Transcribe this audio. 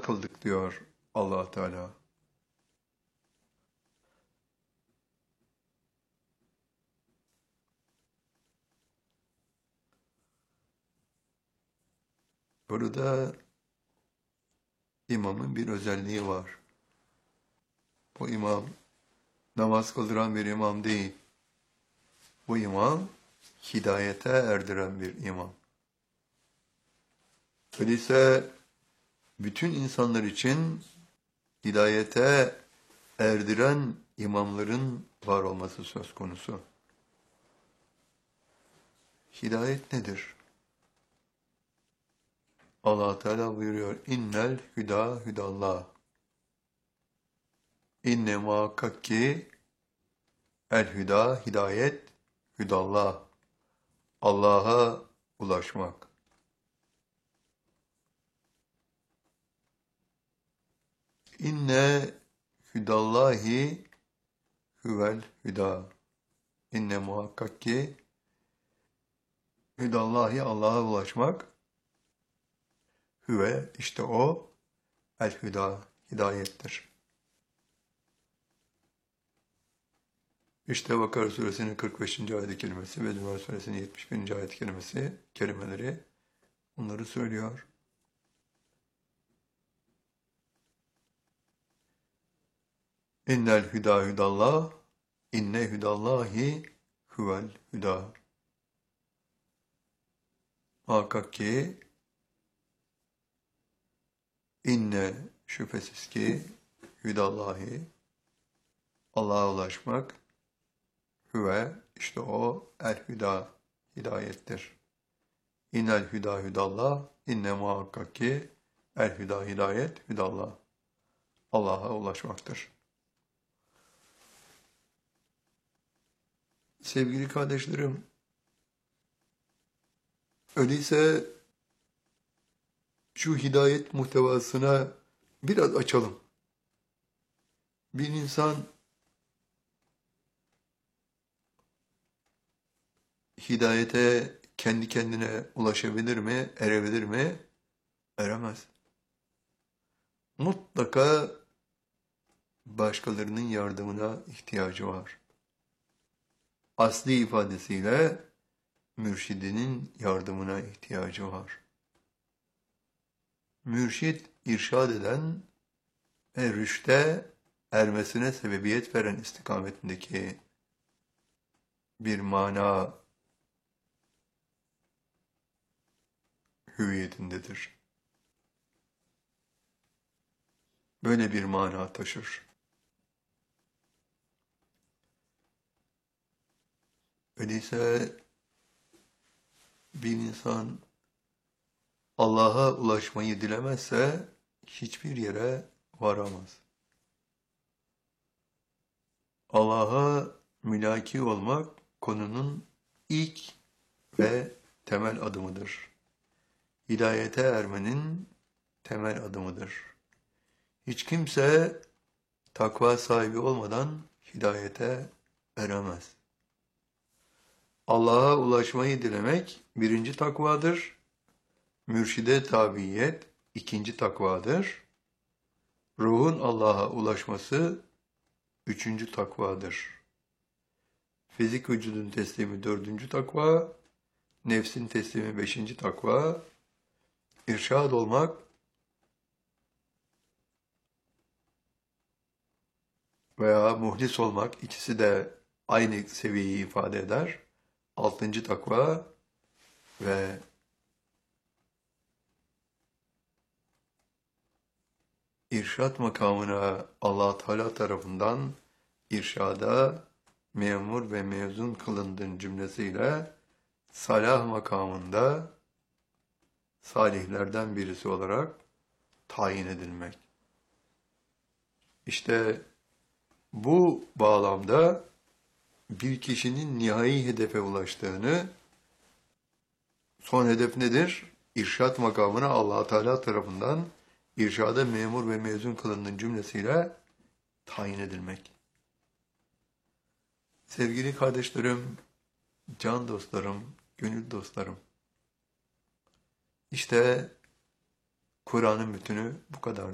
kıldık diyor Allah Teala. Burada imamın bir özelliği var. Bu imam namaz kıldıran bir imam değil. Bu imam hidayete erdiren bir imam. Öyleyse bütün insanlar için hidayete erdiren imamların var olması söz konusu. Hidayet nedir? Allah Teala buyuruyor: İnnel hüda hüdallah. İnne muhakkak ki el hüda hidayet hüdallah. Allah'a ulaşmak. İnne hüdallahi huvel hüda. İnne muhakkak ki hüdallahi Allah'a ulaşmak. Hüve işte o el hüda hidayettir. İşte Bakara suresinin 45. ayet-i kerimesi ve Zümer suresinin 71. ayet-i kerimeleri bunları söylüyor. İnnel hüda hüdallah, inne hüdallahi huvel hüda. Muhakkak ki, inne şüphesiz ki, hüdallahi, Allah'a ulaşmak, hüve işte o el hüda hidayettir. İnnel hüda hüdallah, inne muhakkak ki, el hüda hidayet hüdallah. Allah'a ulaşmaktır. Sevgili kardeşlerim, öyleyse şu hidayet muhtevasına biraz açalım. Bir insan hidayete kendi kendine ulaşabilir mi, erebilir mi? Eremez. Mutlaka başkalarının yardımına ihtiyacı var. Asli ifadesiyle mürşidinin yardımına ihtiyacı var. Mürşid, irşad eden ve rüşte ermesine sebebiyet veren istikametindeki bir mana hüviyetindedir. Böyle bir mana taşır. Öyleyse bir insan Allah'a ulaşmayı dilemezse hiçbir yere varamaz. Allah'a mülaki olmak konunun ilk ve temel adımıdır. Hidayete ermenin temel adımıdır. Hiç kimse takva sahibi olmadan hidayete eremez. Allah'a ulaşmayı dilemek birinci takvadır. Mürşide tabiyet ikinci takvadır. Ruhun Allah'a ulaşması üçüncü takvadır. Fizik vücudun teslimi dördüncü takva, nefsin teslimi beşinci takva, irşad olmak veya muhlis olmak, ikisi de aynı seviyeyi ifade eder. Altıncı takva ve irşad makamına Allah Teala tarafından irşada memur ve mezun kılındığın cümlesiyle salah makamında salihlerden birisi olarak tayin edilmek. İşte bu bağlamda bir kişinin nihai hedefe ulaştığını, son hedef nedir? İrşad makamına Allah Teala tarafından irşada memur ve mezun kılındığın cümlesiyle tayin edilmek. Sevgili kardeşlerim, can dostlarım, gönül dostlarım, İşte Kur'an'ın bütünü bu kadar.